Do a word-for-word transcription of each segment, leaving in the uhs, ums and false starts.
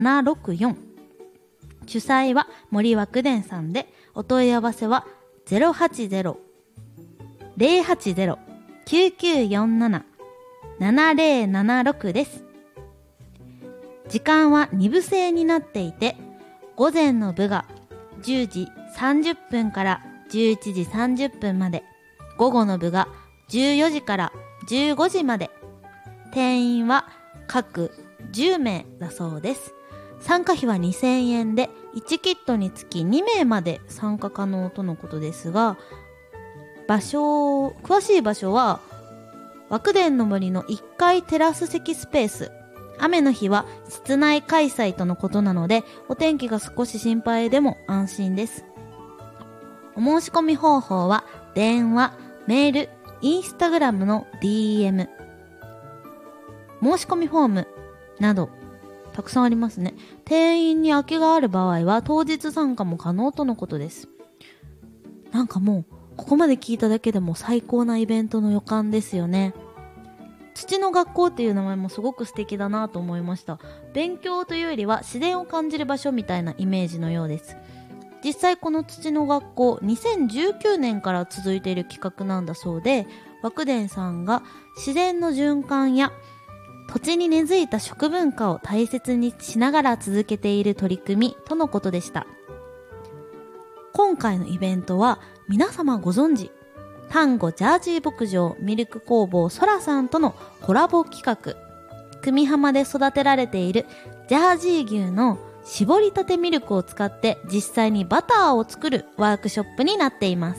ななろくよん。主催は森枠伝さんで、お問い合わせは ゼロはちゼロ ゼロはちゼロ きゅうきゅうよんなな ななゼロななろく です。時間はに部制になっていて、午前の部がじゅうじさんじゅっぷんからじゅういちじさんじゅっぷんまで、午後の部がじゅうよじからじゅうごじまで、定員は各じゅうめいだそうです。参加費はにせんえんで、いちキットにつきにめいまで参加可能とのことですが、場所、詳しい場所は枠伝の森のいっかいテラス席スペース。雨の日は室内開催とのことなので、お天気が少し心配でも安心です。お申し込み方法は電話、メール、インスタグラムの ディーエム、申し込みフォームなどたくさんありますね。定員に空きがある場合は当日参加も可能とのことです。なんかもうここまで聞いただけでも最高なイベントの予感ですよね。土の学校っていう名前もすごく素敵だなと思いました。勉強というよりは自然を感じる場所みたいなイメージのようです。実際この土の学校にせんじゅうきゅうねんから続いている企画なんだそうで、枠伝さんが自然の循環や土地に根付いた食文化を大切にしながら続けている取り組みとのことでした。今回のイベントは皆様ご存知、丹後ジャージー牧場ミルク工房そらさんとのコラボ企画、久美浜で育てられているジャージー牛の搾りたてミルクを使って実際にバターを作るワークショップになっています。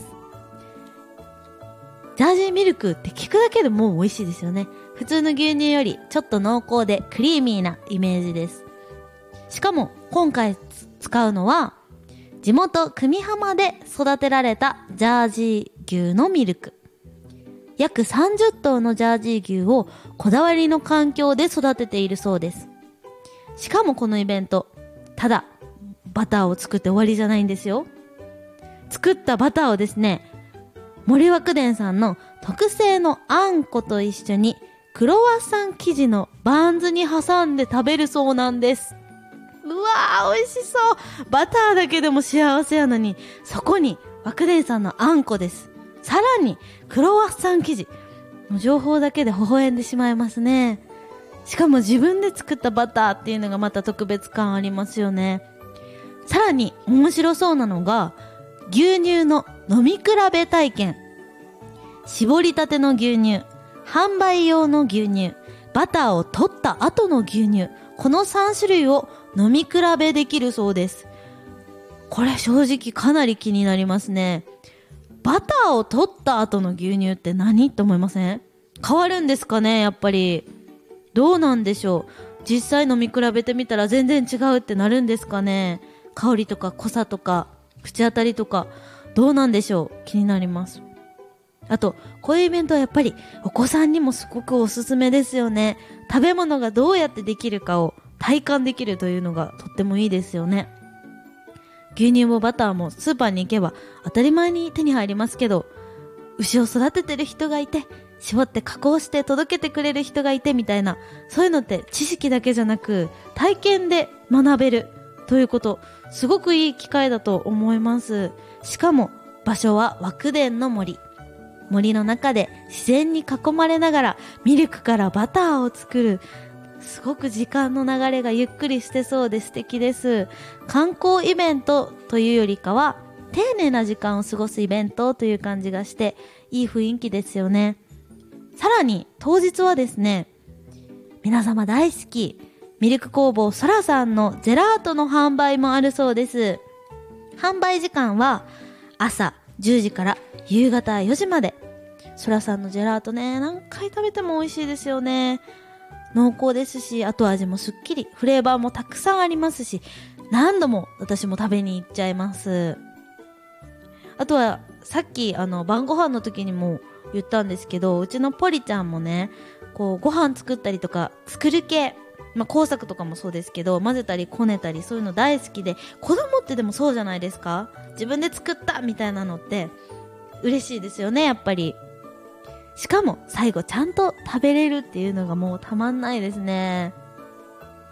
ジャージーミルクって聞くだけでもう美味しいですよね。普通の牛乳よりちょっと濃厚でクリーミーなイメージです。しかも今回使うのは地元久美浜で育てられたジャージー牛のミルク。約さんじゅっとうのジャージー牛をこだわりの環境で育てているそうです。しかもこのイベント、ただバターを作って終わりじゃないんですよ。作ったバターをですね、森枠伝さんの特製のあんこと一緒にクロワッサン生地のバンズに挟んで食べるそうなんです。うわー、美味しそう。バターだけでも幸せやのに、そこに枠伝さんのあんこです。さらにクロワッサン生地の情報だけで微笑んでしまいますね。しかも自分で作ったバターっていうのがまた特別感ありますよね。さらに面白そうなのが牛乳の飲み比べ体験。搾りたての牛乳、販売用の牛乳、バターを取った後の牛乳、このさんしゅるいを飲み比べできるそうです。これ正直かなり気になりますね。バターを取った後の牛乳って何って思いません？変わるんですかね、やっぱり。どうなんでしょう。実際飲み比べてみたら全然違うってなるんですかね。香りとか濃さとか口当たりとかどうなんでしょう。気になります。あとこういうイベントはやっぱりお子さんにもすごくおすすめですよね。食べ物がどうやってできるかを体感できるというのがとってもいいですよね。牛乳もバターもスーパーに行けば当たり前に手に入りますけど、牛を育ててる人がいて絞って加工して届けてくれる人がいてみたいな、そういうのって知識だけじゃなく体験で学べるということ、すごくいい機会だと思います。しかも場所は枠伝の森。森の中で自然に囲まれながらミルクからバターを作る、すごく時間の流れがゆっくりしてそうで素敵です。観光イベントというよりかは丁寧な時間を過ごすイベントという感じがしていい雰囲気ですよね。さらに当日はですね、皆様大好きミルク工房そらさんのジェラートの販売もあるそうです。販売時間は朝じゅうじから夕方よじまで。そらさんのジェラートね、何回食べても美味しいですよね。濃厚ですし、後味もすっきり、フレーバーもたくさんありますし、何度も私も食べに行っちゃいます。あとはさっきあの晩ご飯の時にも言ったんですけど、うちのポリちゃんもね、こうご飯作ったりとか作る系、まあ、工作とかもそうですけど、混ぜたりこねたりそういうの大好きで、子供ってでもそうじゃないですか。自分で作ったみたいなのって嬉しいですよね、やっぱり。しかも最後ちゃんと食べれるっていうのがもうたまんないですね。